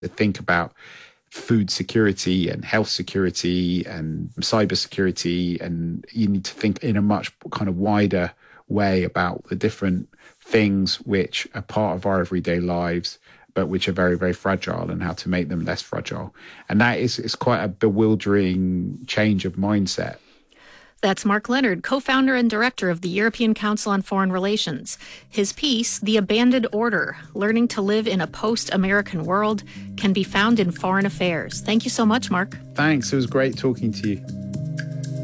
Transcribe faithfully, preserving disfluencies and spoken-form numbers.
to think about food security and health security and cyber security. And you need to think in a much kind of wider way about the different things which are part of our everyday lives, but which are very, very fragile, and how to make them less fragile. And that is, is quite a bewildering change of mindset. That's Mark Leonard, co-founder and director of the European Council on Foreign Relations. His piece, The Abandoned Order, Learning to Live in a Post-American World, can be found in Foreign Affairs. Thank you so much, Mark. Thanks. It was great talking to you.